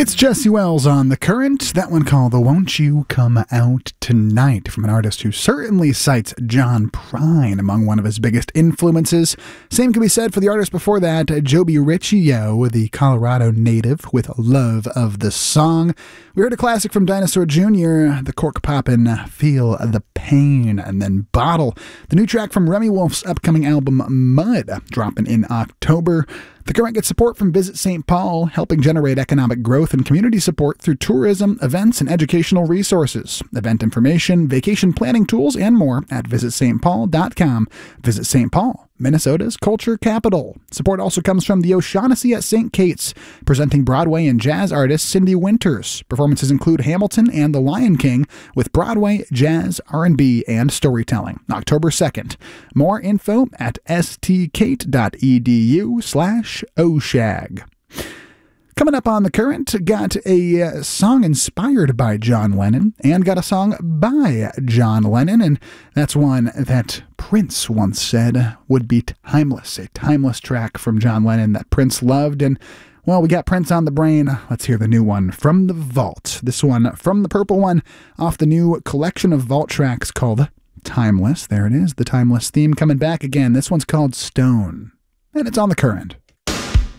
It's Jesse Wells on The Current, that one called Won't You Come Out Tonight, from an artist who certainly cites John Prine among one of his biggest influences. Same can be said for the artist before that, Joby Riccio, the Colorado native, with Love of the Song. We heard a classic from Dinosaur Jr., the cork poppin' Feel the Pain, and then Bottle, the new track from Remy Wolf's upcoming album Mud, dropping in October. The Current gets support from Visit St. Paul, helping generate economic growth and community support through tourism, events, and educational resources. Event information, vacation planning tools, and more at visitstpaul.com. Visit St. Paul, Minnesota's culture capital. Support also comes from the O'Shaughnessy at St. Kate's, presenting Broadway and jazz artist Cindy Winters. Performances include Hamilton and The Lion King, with Broadway, jazz, R&B, and storytelling. October 2nd. More info at stkate.edu/OSHAG. Coming up on The Current, got a song inspired by John Lennon and got a song by John Lennon, and that's one that Prince once said would be timeless, a timeless track from John Lennon that Prince loved. And well, we got Prince on the brain. Let's hear the new one from the vault. This one from the Purple One off the new collection of vault tracks called Timeless. There it is, the Timeless theme coming back again. This one's called Stone, and it's on The Current.